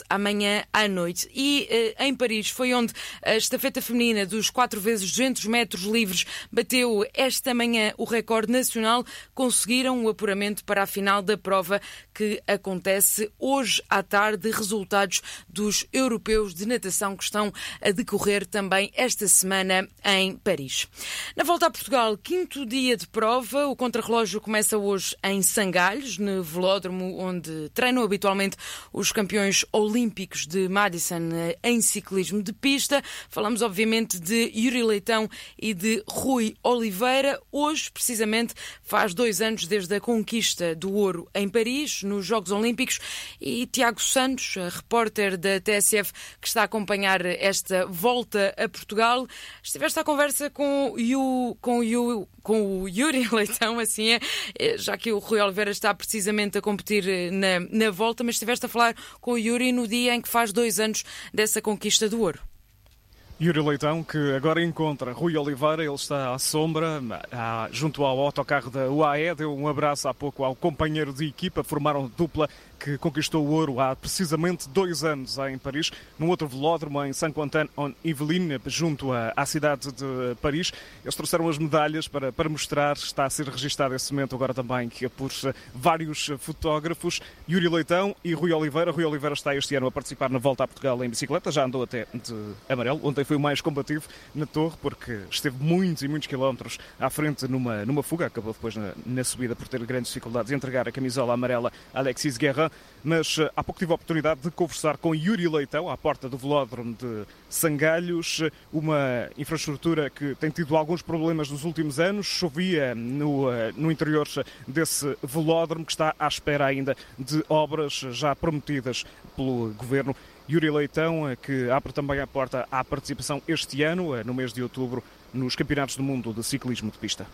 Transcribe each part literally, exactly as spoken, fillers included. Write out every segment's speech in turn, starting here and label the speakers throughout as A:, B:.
A: amanhã à noite. E uh, em Paris foi onde a estafeta feminina dos quatro vezes duzentos metros livres bateu esta manhã o recorde nacional. Conseguiram o apuramento para a final da prova que acontece hoje à tarde. Resultados dos europeus de natação que estão a decorrer também esta semana em Paris. Na volta a Portugal, quinto dia de prova. O contrarrelógio começa hoje em Sangalhos, no velódromo onde treinam habitualmente os campeões olímpicos de Madison em ciclismo de pista. Falamos, obviamente, de Yuri Leitão e de Rui Oliveira. Hoje, precisamente, faz dois anos desde a conquista do ouro em Paris, nos Jogos Olímpicos. E Tiago Santos, repórter da T S F, que está a acompanhar esta volta a Portugal, estiveste à conversa com o, com o, com o Yuri Leitão, assim é, já que o Rui Oliveira está precisamente a competir na, na volta, mas estiveste a falar com o Yuri no dia em que faz dois anos dessa conquista do ouro.
B: Yuri Leitão, que agora encontra Rui Oliveira, ele está à sombra, junto ao autocarro da U A E, deu um abraço há pouco ao companheiro de equipa, formaram dupla que conquistou o ouro há precisamente dois anos em Paris, num outro velódromo em Saint-Quentin-en-Yvelines, junto à, à cidade de Paris. Eles trouxeram as medalhas para, para mostrar, está a ser registado esse momento agora também que por vários fotógrafos, Yuri Leitão e Rui Oliveira. Rui Oliveira está este ano a participar na Volta a Portugal em bicicleta, já andou até de amarelo, ontem foi o mais combativo na Torre, porque esteve muitos e muitos quilómetros à frente numa, numa fuga, acabou depois na, na subida por ter grandes dificuldades de entregar a camisola amarela a Alexis Guerrin. Mas há pouco tive a oportunidade de conversar com Yuri Leitão, à porta do velódromo de Sangalhos, uma infraestrutura que tem tido alguns problemas nos últimos anos. Chovia no, no interior desse velódromo, que está à espera ainda de obras já prometidas pelo Governo. Yuri Leitão, que abre também a porta à participação este ano, no mês de outubro, nos Campeonatos do Mundo de Ciclismo de Pista.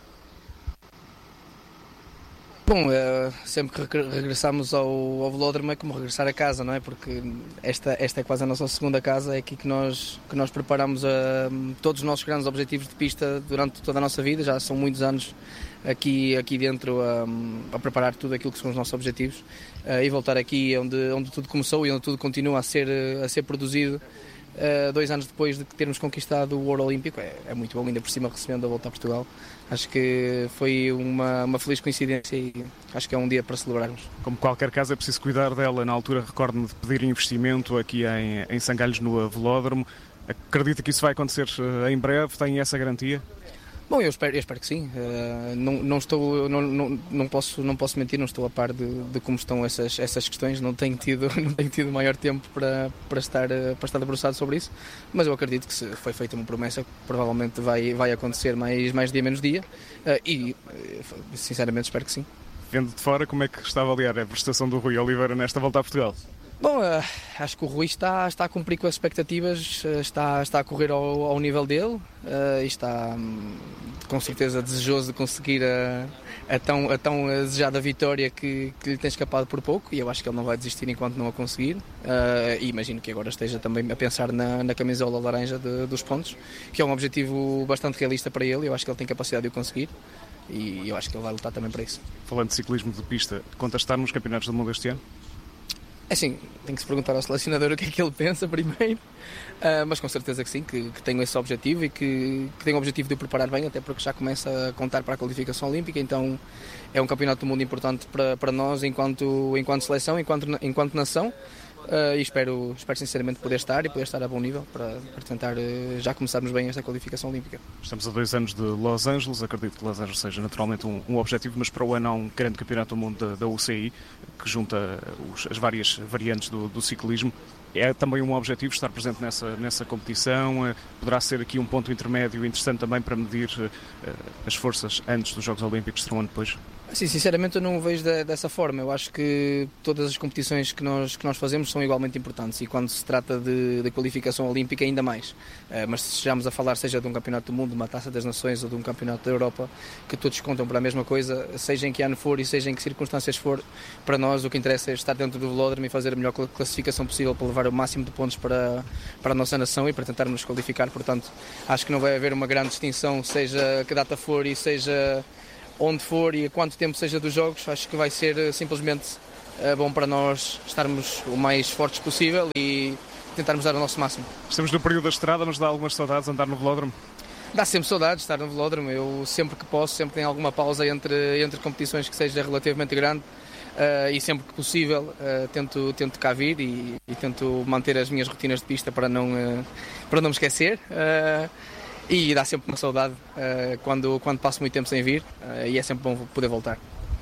C: Bom, é, sempre que regressamos ao, ao velódromo é como regressar a casa, não é? Porque esta, esta é quase a nossa segunda casa, é aqui que nós, que nós preparamos a, todos os nossos grandes objetivos de pista durante toda a nossa vida. Já são muitos anos aqui, aqui dentro a, a preparar tudo aquilo que são os nossos objetivos e voltar aqui onde, onde tudo começou e onde tudo continua a ser, a ser produzido. Uh, dois anos depois de termos conquistado o ouro olímpico, é, é muito bom, ainda por cima recebendo a volta a Portugal. Acho que foi uma, uma feliz coincidência e acho que é um dia para celebrarmos.
B: Como qualquer casa é preciso cuidar dela. Na altura recordo-me de pedir investimento aqui em, em Sangalhos, no velódromo. Acredita que isso vai acontecer uh, em breve? Tem essa garantia?
C: Bom, eu espero, eu espero que sim. Uh, não, não, estou, não, não, não, posso, não posso mentir, não estou a par de, de como estão essas, essas questões, não tenho tido, não tenho tido maior tempo para, para, estar, para estar debruçado sobre isso, mas eu acredito que se foi feita uma promessa, provavelmente vai, vai acontecer mais, mais dia menos dia uh, e sinceramente espero que sim.
B: Vendo de fora, como é que está a avaliar a prestação do Rui Oliveira nesta volta a Portugal?
C: Bom, uh, acho que o Rui está, está a cumprir com as expectativas, uh, está, está a correr ao, ao nível dele uh, e está um, com certeza desejoso de conseguir a, a, tão, a tão desejada vitória que, que lhe tem escapado por pouco, e eu acho que ele não vai desistir enquanto não a conseguir uh, e imagino que agora esteja também a pensar na, na camisola laranja de, dos pontos, que é um objetivo bastante realista para ele. Eu acho que ele tem capacidade de o conseguir e eu acho que ele vai lutar também para isso.
B: Falando de ciclismo de pista, conta estar nos Campeonatos do Mundo este ano?
C: É assim, tem que se perguntar ao selecionador o que é que ele pensa primeiro, uh, mas com certeza que sim, que, que tenho esse objetivo e que, que tenho o objetivo de o preparar bem, até porque já começa a contar para a qualificação olímpica, então é um campeonato do mundo importante para, para nós enquanto, enquanto seleção, enquanto, enquanto nação, uh, e espero, espero sinceramente poder estar e poder estar a bom nível para, para tentar uh, já começarmos bem esta qualificação olímpica.
B: Estamos a dois anos de Los Angeles, acredito que Los Angeles seja naturalmente um, um objetivo, mas para o ano há um grande campeonato do mundo da, da U C I, que junta os, as várias variantes do, do ciclismo. É também um objetivo estar presente nessa, nessa competição, poderá ser aqui um ponto intermédio interessante também para medir uh, as forças antes dos Jogos Olímpicos, serão um ano depois?
C: Sim, sinceramente eu não o vejo de, dessa forma. Eu acho que todas as competições que nós, que nós fazemos são igualmente importantes e quando se trata de, de qualificação olímpica ainda mais. Uh, mas se estejamos a falar seja de um campeonato do mundo, de uma taça das nações ou de um campeonato da Europa, que todos contam para a mesma coisa, seja em que ano for e seja em que circunstâncias for, para nós o que interessa é estar dentro do velódromo e fazer a melhor classificação possível para levar o máximo de pontos para, para a nossa nação e para tentarmos nos qualificar. Portanto, acho que não vai haver uma grande distinção, seja que data for e seja onde for e a quanto tempo seja dos jogos. Acho que vai ser simplesmente é bom para nós estarmos o mais fortes possível e tentarmos dar o nosso máximo.
B: Estamos no período da estrada, mas dá algumas saudades andar no velódromo?
C: Dá sempre saudades de estar no velódromo. Eu sempre que posso, sempre tenho alguma pausa entre, entre competições que seja relativamente grande uh, e sempre que possível uh, tento, tento cá vir e, e tento manter as minhas rotinas de pista para não, uh, para não me esquecer. Uh, e dá sempre uma saudade uh, quando, quando passo muito tempo sem vir uh, e é sempre bom poder voltar.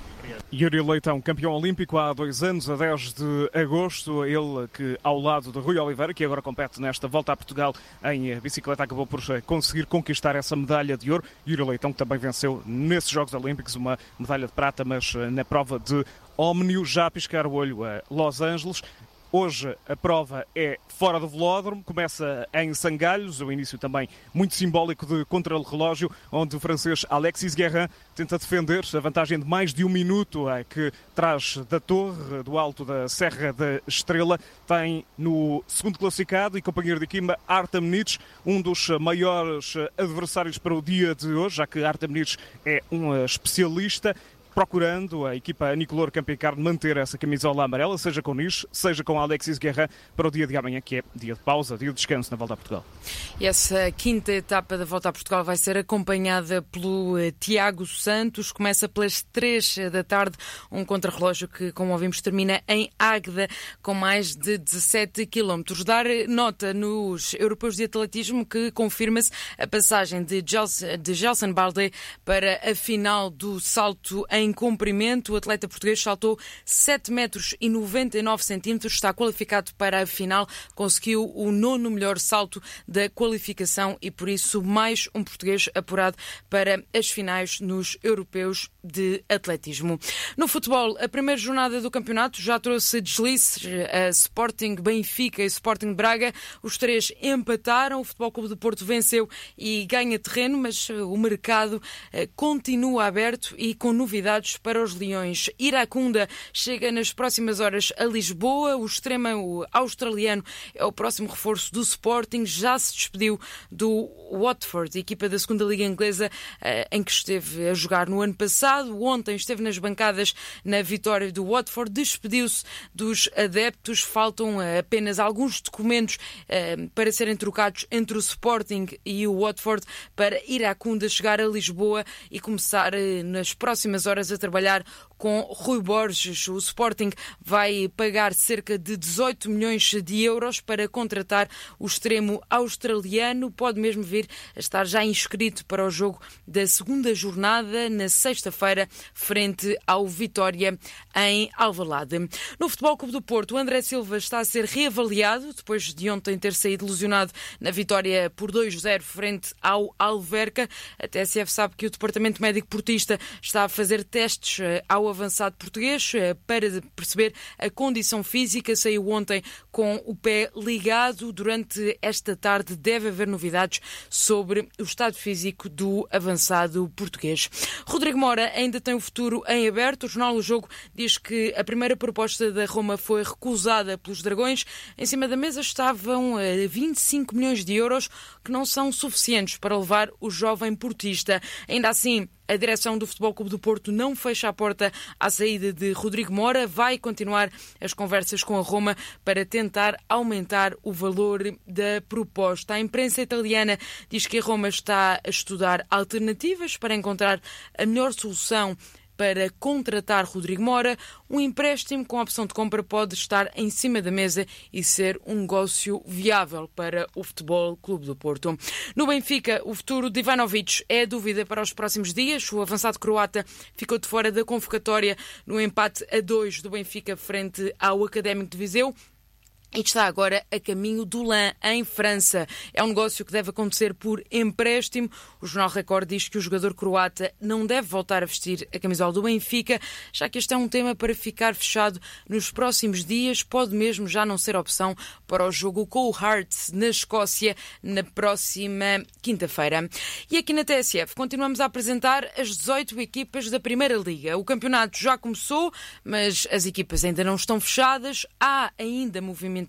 B: Yuri Leitão, campeão olímpico há dois anos, a dez de agosto, ele que ao lado de Rui Oliveira, que agora compete nesta volta a Portugal em bicicleta, acabou por conseguir conquistar essa medalha de ouro. Yuri Leitão que também venceu nesses Jogos Olímpicos uma medalha de prata, mas na prova de ómnio, já a piscar o olho a Los Angeles. Hoje a prova é fora do velódromo, começa em Sangalhos, o início também muito simbólico de contrarrelógio, onde o francês Alexis Guérin tenta defender a vantagem de mais de um minuto que traz da torre, do alto da Serra da Estrela. Tem no segundo classificado e companheiro de equipa Artem Nitsch, um dos maiores adversários para o dia de hoje, já que Artem Nitsch é um especialista, procurando a equipa Nicolor Camping Carne manter essa camisola amarela, seja com Nitsch, seja com Alexis Guérin, para o dia de amanhã, que é dia de pausa, dia de descanso na Volta a Portugal.
A: E essa quinta etapa da Volta a Portugal vai ser acompanhada pelo uh, Tiago Santos. Começa pelas três da tarde, um contrarrelógio que, como ouvimos, termina em Águeda, com mais de dezassete quilómetros. Dar nota nos europeus de atletismo que confirma-se a passagem de Gelson, de Gelson Balde para a final do salto em Em comprimento. O atleta português saltou sete metros e noventa e nove centímetros, está qualificado para a final, conseguiu o nono melhor salto da qualificação e, por isso, mais um português apurado para as finais nos europeus de atletismo. No futebol, a primeira jornada do campeonato já trouxe deslizes. A Sporting, Benfica e Sporting Braga, os três empataram. O Futebol Clube do Porto venceu e ganha terreno, mas o mercado continua aberto e com novidades para os Leões. Iracunda chega nas próximas horas a Lisboa. O extremo australiano é o próximo reforço do Sporting. Já se despediu do Watford, equipa da segunda Liga Inglesa, em que esteve a jogar no ano passado. Ontem esteve nas bancadas na vitória do Watford. Despediu-se dos adeptos. Faltam apenas alguns documentos para serem trocados entre o Sporting e o Watford para Iracunda chegar a Lisboa e começar nas próximas horas a trabalhar com Rui Borges. O Sporting vai pagar cerca de dezoito milhões de euros para contratar o extremo australiano. Pode mesmo vir a estar já inscrito para o jogo da segunda jornada na sexta-feira frente ao Vitória em Alvalade. No Futebol Clube do Porto, o André Silva está a ser reavaliado depois de ontem ter saído lesionado na vitória por dois a zero frente ao Alverca. A T S F sabe que o Departamento Médico Portista está a fazer testes ao avançado português para perceber a condição física. Saiu ontem com o pé ligado. Durante esta tarde deve haver novidades sobre o estado físico do avançado português. Rodrigo Mora ainda tem o futuro em aberto. O jornal O Jogo diz que a primeira proposta da Roma foi recusada pelos Dragões. Em cima da mesa estavam vinte e cinco milhões de euros, que não são suficientes para levar o jovem portista. Ainda assim, a direção do Futebol Clube do Porto não fecha a porta à saída de Rodrigo Mora. Vai continuar as conversas com a Roma para tentar aumentar o valor da proposta. A imprensa italiana diz que a Roma está a estudar alternativas para encontrar a melhor solução para contratar Rodrigo Mora. Um empréstimo com opção de compra pode estar em cima da mesa e ser um negócio viável para o Futebol Clube do Porto. No Benfica, o futuro de Ivanovic é dúvida para os próximos dias. O avançado croata ficou de fora da convocatória no empate a dois do Benfica frente ao Académico de Viseu. E está agora a caminho do Lens, em França. É um negócio que deve acontecer por empréstimo. O Jornal Record diz que o jogador croata não deve voltar a vestir a camisola do Benfica, já que este é um tema para ficar fechado nos próximos dias. Pode mesmo já não ser opção para o jogo com o Hearts na Escócia na próxima quinta-feira. E aqui na T S F continuamos a apresentar as dezoito equipas da Primeira Liga. O campeonato já começou, mas as equipas ainda não estão fechadas. Há ainda movimento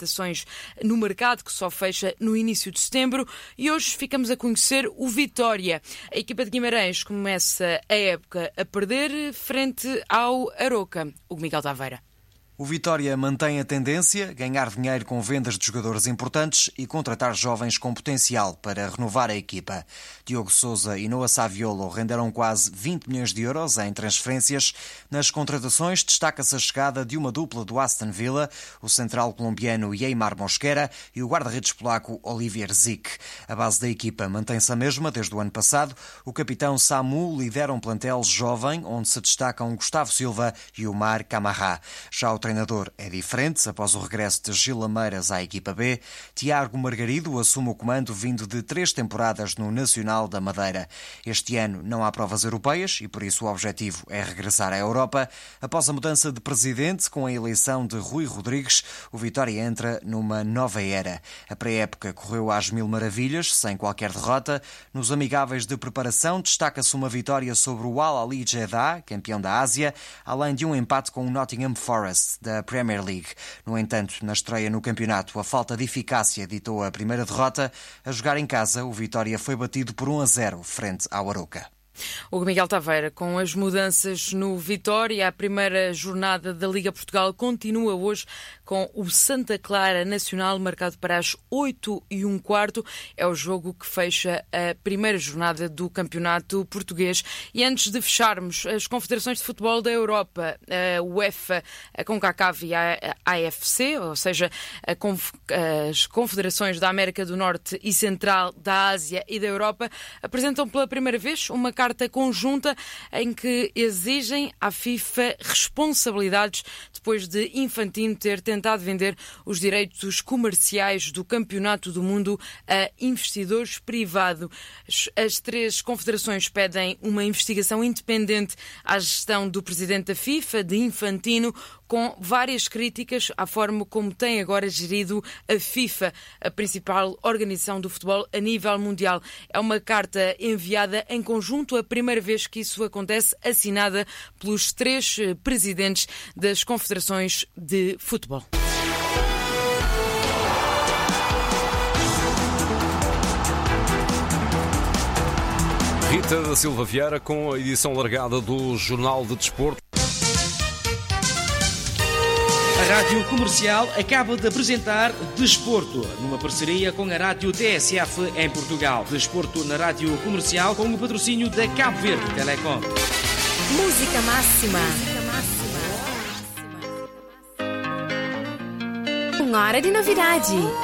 A: no mercado que só fecha no início de setembro e hoje ficamos a conhecer o Vitória. A equipa de Guimarães começa a época a perder frente ao Aroca. O Miguel Taveira.
D: O Vitória mantém a tendência, ganhar dinheiro com vendas de jogadores importantes e contratar jovens com potencial para renovar a equipa. Diogo Sousa e Noah Saviolo renderam quase vinte milhões de euros em transferências. Nas contratações destaca-se a chegada de uma dupla do Aston Villa, o central colombiano Yeimar Mosquera e o guarda-redes polaco Olivier Zik. A base da equipa mantém-se a mesma desde o ano passado. O capitão Samu lidera um plantel jovem, onde se destacam Gustavo Silva e Omar Camará. Já o treinador é diferente. Após o regresso de Gil Lameiras à equipa B, Tiago Margarido assume o comando vindo de três temporadas no Nacional da Madeira. Este ano não há provas europeias e por isso o objetivo é regressar à Europa. Após a mudança de presidente com a eleição de Rui Rodrigues, o Vitória entra numa nova era. A pré-época correu às mil maravilhas, sem qualquer derrota. Nos amigáveis de preparação destaca-se uma vitória sobre o Al Ahly Jeddah, campeão da Ásia, além de um empate com o Nottingham Forest da Premier League. No entanto, na estreia no campeonato, a falta de eficácia ditou a primeira derrota. A jogar em casa, o Vitória foi batido por um a zero frente ao Arouca.
A: O Miguel Taveira, com as mudanças no Vitória, a primeira jornada da Liga Portugal continua hoje com o Santa Clara Nacional marcado para as oito e um quarto. É o jogo que fecha a primeira jornada do Campeonato Português. E antes de fecharmos, as confederações de futebol da Europa, a UEFA, a CONCACAF e a A F C, ou seja, a conf... as confederações da América do Norte e Central, da Ásia e da Europa, apresentam pela primeira vez uma carta conjunta em que exigem à FIFA responsabilidades depois de Infantino ter tentado vender os direitos comerciais do Campeonato do Mundo a investidores privados. As três confederações pedem uma investigação independente à gestão do presidente da FIFA, de Infantino, com várias críticas à forma como tem agora gerido a FIFA, a principal organização do futebol a nível mundial. É uma carta enviada em conjunto, a primeira vez que isso acontece, assinada pelos três presidentes das confederações de futebol.
E: Rita da Silva Vieira com a edição largada do Jornal de Desporto.
F: A Rádio Comercial acaba de apresentar Desporto, numa parceria com a Rádio T S F em Portugal. Desporto na Rádio Comercial com o patrocínio da Cabo Verde Telecom.
G: Música máxima. Uma hora de novidade.